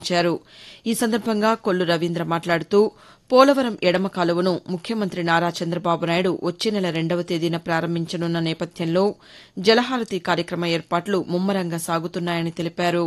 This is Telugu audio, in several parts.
ఇచ్చారు. ఈ సందర్భంగా కొల్లు రవీంద్ర మాట్లాడుతూ పోలవరం ఎడమ కాలువను ముఖ్యమంత్రి నారా చంద్రబాబు నాయుడు వచ్చే నెల 2వ తేదీన ప్రారంభించనున్న నేపథ్యంలో జలహారతి కార్యక్రమ ఏర్పాట్లు ముమ్మరంగా సాగుతున్నాయని తెలిపారు.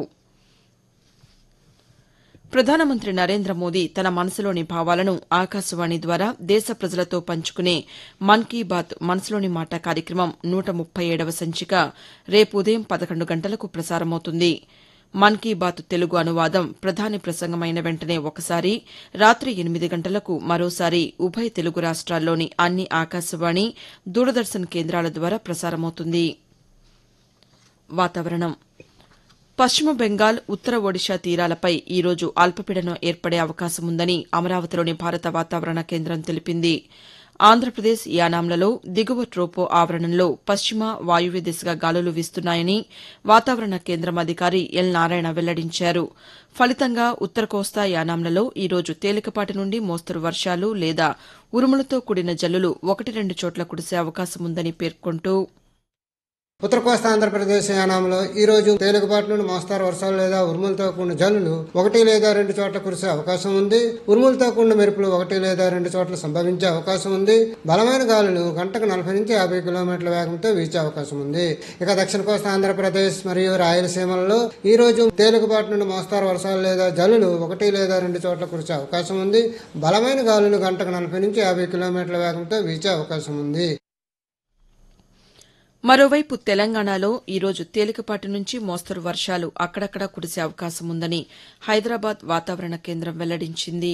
ప్రధానమంత్రి నరేంద్ర మోదీ తన మనసులోని భావాలను ఆకాశవాణి ద్వారా దేశ ప్రజలతో పంచుకునే మన్ కీ బాత్ మనసులోని మాట కార్యక్రమం 137వ సంచిక రేపు ఉదయం 11 గంటలకు ప్రసారమవుతుంది. మన్ కీ బాత్ తెలుగు అనువాదం ప్రధాని ప్రసంగమైన వెంటనే ఒకసారి, రాత్రి 8 గంటలకు మరోసారి ఉభయ తెలుగు రాష్ట్రాల్లోని అన్ని ఆకాశవాణి, దూరదర్శన్ కేంద్రాల ద్వారా ప్రసారమవుతుంది. వాతావరణం. పశ్చిమ బెంగాల్, ఉత్తర ఒడిషా తీరాలపై ఈ రోజు అల్పపీడనం ఏర్పడే అవకాశం ఉందని అమరావతిలోని భారత వాతావరణ కేంద్రం తెలిపింది. ఆంధ్రప్రదేశ్, యానాంలలో దిగువ ట్రోపో ఆవరణంలో పశ్చిమ వాయువ్య దిశగా గాలులు వీస్తున్నాయని వాతావరణ కేంద్రం అధికారి ఎల్ నారాయణ వెల్లడించారు. ఫలితంగా ఉత్తర కోస్తా, యానాంలలో ఈ రోజు తేలికపాటి నుండి మోస్తరు వర్షాలు లేదా ఉరుములతో కూడిన జల్లులు 1-2 చోట్ల కురిసే అవకాశం ఉందని పేర్కొంటూ ఉత్తర కోస్తా ఆంధ్రప్రదేశ్ యానాంలో ఈ రోజు తేలికపాటి నుండి మోస్తారు వర్షాలు లేదా ఉరుములతో కూడిన జల్లులు 1 లేదా 2 చోట్ల కురిసే అవకాశం ఉంది. ఉరుములతో కూడిన మెరుపులు 1 లేదా 2 చోట్ల సంభవించే అవకాశం ఉంది. బలమైన గాలులు గంటకు 40 నుంచి 50 కిలోమీటర్ల వేగంతో వీచే అవకాశం ఉంది. ఇక దక్షిణ కోస్తా ఆంధ్రప్రదేశ్ మరియు రాయలసీమలలో ఈ రోజు తేలికపాటి నుండి మోస్తారు వర్షాలు లేదా జల్లులు 1 లేదా 2 చోట్ల కురిసే అవకాశం ఉంది. బలమైన గాలులు గంటకు 40 నుంచి 50 కిలోమీటర్ల వేగంతో వీచే అవకాశం ఉంది. మరోవైపు తెలంగాణలో ఈ రోజు తేలికపాటి నుంచి మోస్తరు వర్షాలు అక్కడక్కడా కురిసే అవకాశం ఉందని హైదరాబాద్ వాతావరణ కేంద్రం వెల్లడించింది.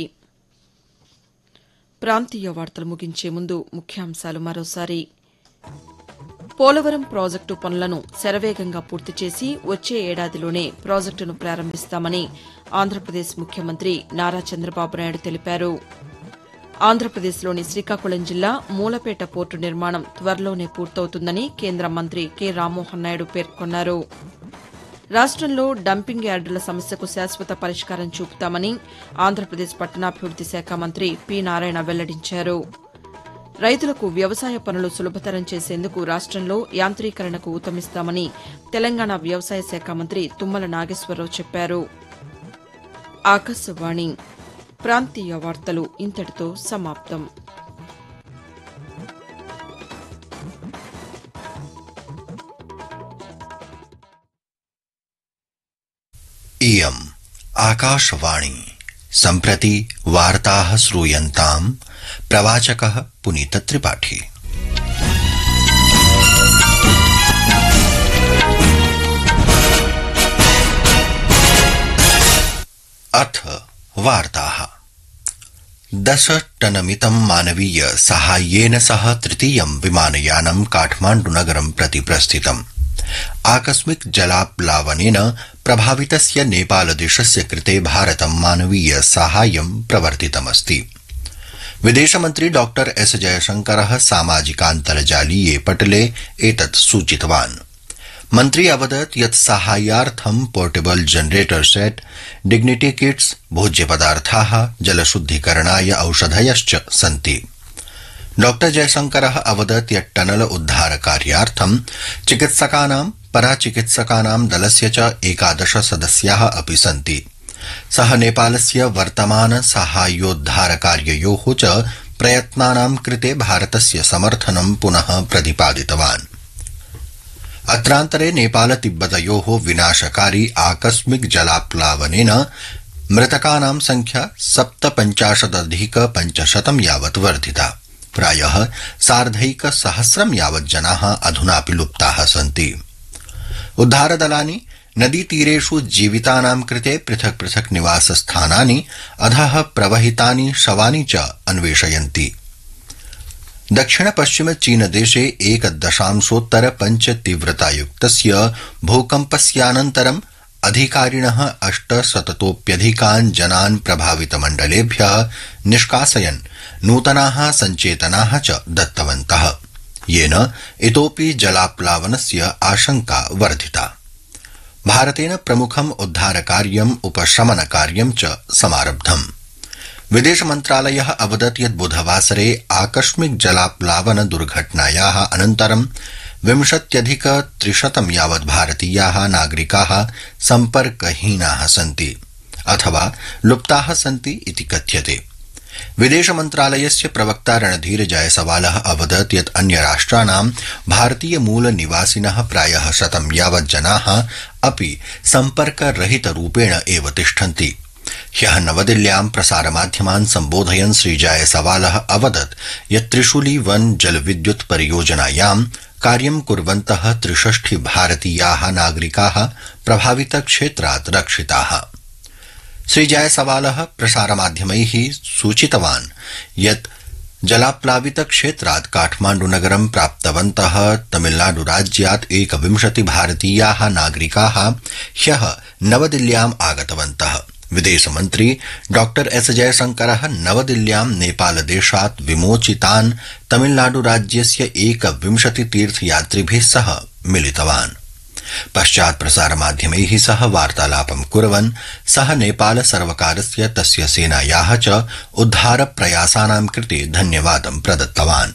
ప్రాంతీయ వార్తలు ముగించే ముందు ముఖ్యాంశాలు మరోసారి. పోలవరం ప్రాజెక్టు పనులను శరవేగంగా పూర్తి చేసి వచ్చే ఏడాదిలోనే ప్రాజెక్టును ప్రారంభిస్తామని ఆంధ్రప్రదేశ్ ముఖ్యమంత్రి నారా చంద్రబాబు నాయుడు తెలిపారు. ఆంధ్రప్రదేశ్లోని శ్రీకాకుళం జిల్లా మూలపేట పోర్టు నిర్మాణం త్వరలోనే పూర్తవుతుందని కేంద్ర మంత్రి కె రామ్మోహన్ నాయుడు పేర్కొన్నారు. రాష్టంలో డంపింగ్ యార్డుల సమస్యకు శాశ్వత పరిష్కారం చూపుతామని ఆంధ్రప్రదేశ్ పట్టణాభివృద్ది శాఖ మంత్రి పి నారాయణ వెల్లడించారు. రైతులకు వ్యవసాయ పనులు సులభతరం చేసేందుకు రాష్టంలో యాంత్రీకరణకు ఊతమిస్తామని తెలంగాణ వ్యవసాయ శాఖ మంత్రి తుమ్మల నాగేశ్వరరావు చెప్పారు. ఆకాశవాణి ప్రాంతీయ వార్తలు ఇంతటితో సమాప్తం. इयम् आकाशवाणी सम्प्रति वार्ताः श्रूयन्ताम् प्रवाचकः पुनीत त्रिपाठी। अथ वार्ताः। 10 टनमितं मानवीय साहाय्येन सह तृतीयं विमानयानं काठमाण्डुनगरं प्रति प्रस्थितम्। आकस्मिक जलाप्लावनेन प्रभावितस्य नेपालदेशस्य कृते भारतं मानवीय साहाय्यं प्रवर्तितमस्ति। विदेशमन्त्री डॉ एस जयशंकरः सामाजिकान्तर्जालीये पटले एतत् सूचितवान्। मन्त्री अवदत् यत् साहाय्यार्थं portable generator set, dignity kits, भोज्यपदार्थाः, जलशुद्धीकरणाय औषधयश्च सन्ति। डॉ जयशंकरः अवदत् यत् टनल उद्धार कार्यार्थं चिकित्सकानां, पराचिकित्सकानां दलस्य च 11 सदस्याः अपि सन्ति। सः नेपालस्य वर्तमान साहाय्योद्धार कार्ययोः च प्रयत्नानां कृते भारतस्य समर्थनं पुनः प्रतिपादितवान्। अत्रान्तरे नेपाल तिब्बतयोः विनाशकारी आकस्मिक जलाप्लावनेन मृतकानां संख्या 57,500 यावत् वर्धिता। प्रायः 1,500 यावत् जनाः अधुनापि लुप्ताः सन्ति। उद्धारदलानि नदीतीरेषु जीवितानां कृते पृथक् पृथक् निवासस्थानानि, अधः प्रवहितानि शवानि च अन्वेषयन्ति। दक्षिण पश्चिम चीन देशे 1.5 तीव्रतायुक्तस्य भूकम्पस्यानन्तरं अधिकारिणः 800तोप्यधिकान् जनान् प्रभावितमण्डलेभ्यः निष्कासयन् नूतनाः सञ्चेतनाः च दत्तवन्तः, येन इतोपि जलाप्लावनस्य आशंका वर्धिता। भारतेन प्रमुखम् उद्धारकार्यम् उपशमनकार्यं च समारब्धम्। विदेशमन्त्रालयः अवदत् यत् बुधवासरे आकस्मिक जलाप्लावन दुर्घटनायाः अनन्तरं 20,300 यावत् भारतीयाः नागरिकाः सम्पर्कहीनाः सन्ति। अथवा लुप्ताः सन्ति इति कथ्यते। विदेशमन्त्रालयस्य प्रवक्ता रणधीर जायसवालः अवदत् यत् अन्यराष्ट्राणां भारतीय मूल निवासिनः प्रायः 100 यावत् जनाः अपि सम्पर्करहितरूपेण एव तिष्ठन्ति। ह्यः नवदिल्ल्यां प्रसारमाध्यमान् सम्बोधयन् श्रीजायसवालः अवदत् यत् त्रिशूली वन जलविद्युत् परियोजनायां कार्यं कुर्वन्तः 63 भारतीयाः नागरिकाः प्रभावितक्षेत्रात् रक्षिताः। श्रीजायसवालः प्रसारमाध्यमैः सूचितवान् यत् जलाप्लावितक्षेत्रात् काठमाण्डुनगरं प्राप्तवन्तः तमिलनाडुराज्यात् 21 भारतीयाः नागरिकाः ह्यः नवदिल्ल्याम् आगतवन्तः। विदेशमन्त्री डॉ एस जयशंकरः नवदिल्ल्यां नेपालदेशात् विमोचितान् तमिलनाडुराज्यस्य 21 तीर्थयात्रिभिः सह मिलितवान्। पश्चात् प्रसारमाध्यमैः सह वार्तालापं कुर्वन् सः नेपाल सर्वकारस्य तस्य सेनायाः च उद्धारप्रयासानां कृते धन्यवादं प्रदत्तवान्।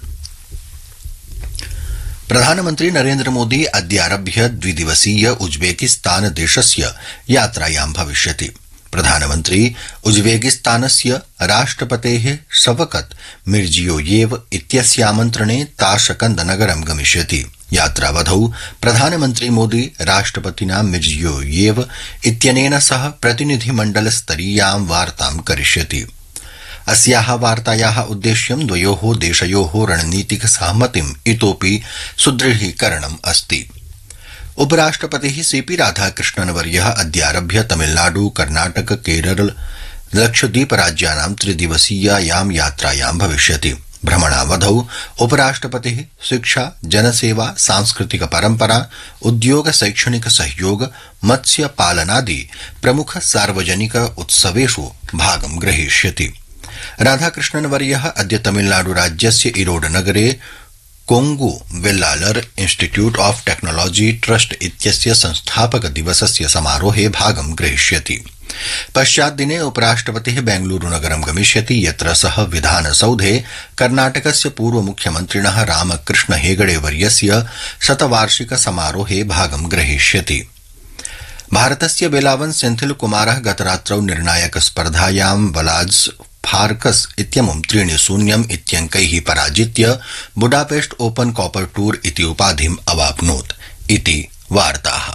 प्रधानमन्त्री नरेन्द्र मोदी अद्यारभ्य द्विदिवसीय उज्बेकिस्तान देशस्य यात्रायां भविष्यति। प्रधानमन्त्री उज्बेकिस्तानस्य राष्ट्रपतेः शवकत मिर्जियोयेव इत्यस्यामन्त्रणे ताशकंद नगरं गमिष्यति। यात्रावधौ प्रधानमन्त्री मोदी राष्ट्रपतिना मिर्जियोयेव इत्यनेन सह प्रतिनिधिमण्डलस्तरीयां वार्तां करिष्यति। अस्याः वार्तायाः उद्देश्यं द्वयोः देशयोः रणनीतिक सहमतिम् इतोपि सुदृढीकरणम् अस्ति। उपराष्ट्रपतिः सीपी राधाकृष्णन् वर्यः अद्यारभ्य तमिलनाडु कर्नाटक केरल लक्षद्वीप राज्यानां त्रिदिवसीयायां यात्रायां भविष्यति। भ्रमणावधौ उपराष्ट्रपतिः शिक्षा जनसेवा सांस्कृतिक परंपरा उद्योग शैक्षणिक सहयोग मत्स्य पालनादि प्रमुख सार्वजनिक उत्सवेषु भागं ग्रहीष्यति। राधाकृष्णन् वर्यः अद्य तमिलनाडु राज्यस्य इरोड नगरे Kongu Vellalar institute of technology trust इत्यस्य संस्थापक दिवसस्य समारोहे भागं ग्रहीष्यति। पश्चाद्दिने उपराष्ट्रपतिः बेंगलुरु नगरं गमिष्यति, यत्र सः विधानसौधे कर्नाटकस्य पूर्व मुख्यमन्त्रिणः रामकृष्ण हेगड़े वर्यस्य शतवार्षिक समारोहे भागं ग्रहीष्यति। भारतस्य बेलावन सेन्थिल कुमारः गतरात्रौ निर्णायक स्पर्धायां वलाड्स फार्कस इत्यमुं 3-0 इत्यङ्कैः पराजित्य बुडापेस्ट ओपन कॉपर टूर इति उपाधिम् अवाप्नोत् इति वार्ताः।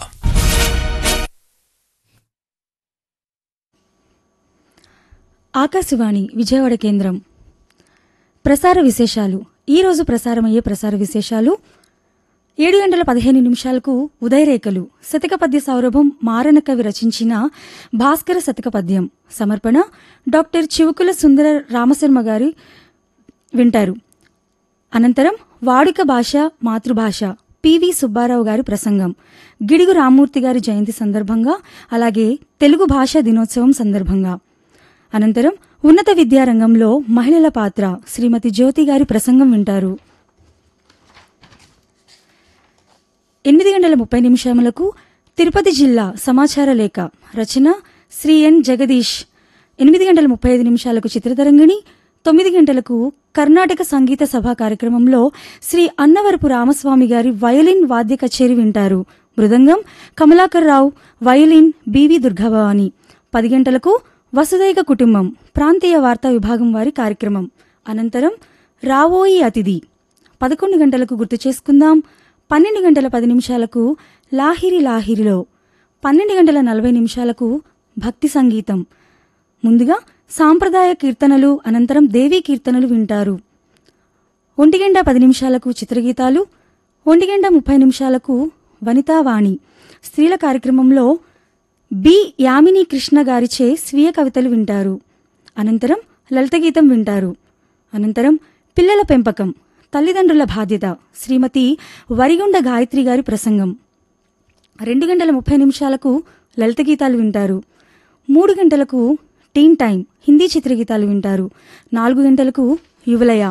ఆకాశవాణి విజయవాడ కేంద్రం ప్రసార విశేషాలు. ఈరోజు ప్రసారమయ్యే ప్రసార విశేషాలు: 7:15 ఉదయరేఖలు శతక పద్య సౌరభం మారణ కవి రచించిన భాస్కర శతక పద్యం సమర్పణ డాక్టర్ చివుకుల సుందర రామశర్మ గారి వింటారు. అనంతరం వాడుక భాష మాతృభాష పివి సుబ్బారావు గారి ప్రసంగం గిడుగు రామ్మూర్తి గారి జయంతి సందర్భంగా, అలాగే తెలుగు భాషా దినోత్సవం సందర్భంగా. అనంతరం ఉన్నత విద్యారంగంలో మహిళల పాత్ర శ్రీమతి జ్యోతి గారి ప్రసంగం వింటారు. 8:30 తిరుపతి జిల్లా సమాచార లేఖ రచన శ్రీ ఎన్ జగదీష్. 8:35 చిత్రతరంగిణి. 9 గంటలకు కర్ణాటక సంగీత సభా కార్యక్రమంలో శ్రీ అన్నవరపు రామస్వామి గారి వయలిన్ వాద్య కచేరి వింటారు. మృదంగం కమలాకర్ రావు, వయలిన్ బివి దుర్గాభవాని. 10 గంటలకు వసుదైక కుటుంబం ప్రాంతీయ వార్తా విభాగం వారి కార్యక్రమం. అనంతరం రావోయి అతిథి. 11 గంటలకు గుర్తు చేసుకుందాం. 12:10 లాహిరి లాహిరిలో. 12:40 భక్తి సంగీతం. ముందుగా సాంప్రదాయ కీర్తనలు, అనంతరం దేవీ కీర్తనలు వింటారు. 1:10 చిత్రగీతాలు. 1:30 వనితావాణి స్త్రీల కార్యక్రమంలో బి యామిని కృష్ణ గారిచే స్వీయ కవితలు వింటారు. అనంతరం లలితగీతం వింటారు. అనంతరం పిల్లల పెంపకం తల్లిదండ్రుల బాధ్యత శ్రీమతి వరిగుండ గాయత్రి గారి ప్రసంగం. 2:30 లలితగీతాలు వింటారు. 3 గంటలకు టీన్ టైం హిందీ చిత్రగీతాలు వింటారు. 4 గంటలకు యువలయ.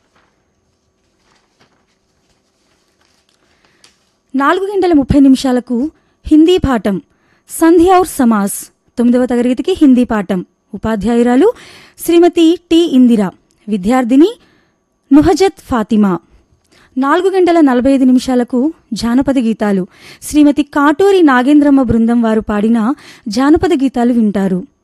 4:30 హిందీ పాఠం సంధ్య ఔర్ సమాస్ 9వ తరగతికి హిందీ పాఠం. ఉపాధ్యాయురాలు శ్రీమతి టి ఇందిరా. విద్యార్థిని నుహజత్ ఫాతిమా. 4:45 జానపద గీతాలు శ్రీమతి కాటూరి నాగేంద్రమ్మ బృందం వారు పాడిన జానపద గీతాలు వింటారు.